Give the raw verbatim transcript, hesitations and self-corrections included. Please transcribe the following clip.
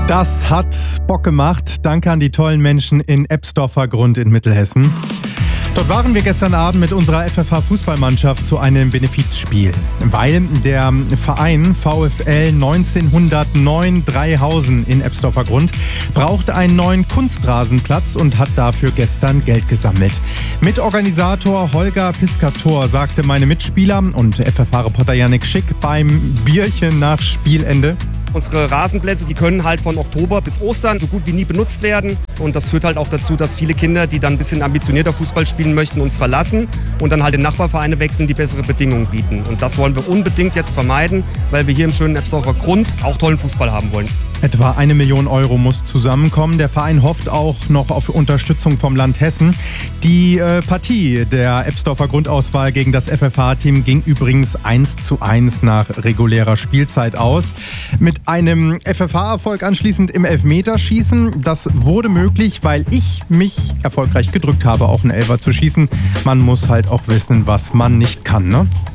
Das hat Bock gemacht. Danke an die tollen Menschen in Ebsdorfer Grund in Mittelhessen. Dort waren wir gestern Abend mit unserer F F H-Fußballmannschaft zu einem Benefizspiel, weil der Verein VfL neunzehnhundertneun Dreihausen in Ebsdorfer Grund brauchte einen neuen Kunstrasenplatz und hat dafür gestern Geld gesammelt. Mitorganisator Holger Piscator sagte meine Mitspieler und F F H-Reporter Yannick Schick beim Bierchen nach Spielende: Unsere Rasenplätze, die können halt von Oktober bis Ostern so gut wie nie benutzt werden. Und das führt halt auch dazu, dass viele Kinder, die dann ein bisschen ambitionierter Fußball spielen möchten, uns verlassen und dann halt in Nachbarvereine wechseln, die bessere Bedingungen bieten. Und das wollen wir unbedingt jetzt vermeiden, weil wir hier im schönen Ebsdorfer Grund auch tollen Fußball haben wollen. Etwa eine Million Euro muss zusammenkommen. Der Verein hofft auch noch auf Unterstützung vom Land Hessen. Die äh, Partie der Ebsdorfer Grundauswahl gegen das F F H-Team ging übrigens eins zu eins nach regulärer Spielzeit aus. Mit einem F F H-Erfolg anschließend im Elfmeterschießen. Das wurde möglich, weil ich mich erfolgreich gedrückt habe, auch einen Elfer zu schießen. Man muss halt auch wissen, was man nicht kann, ne?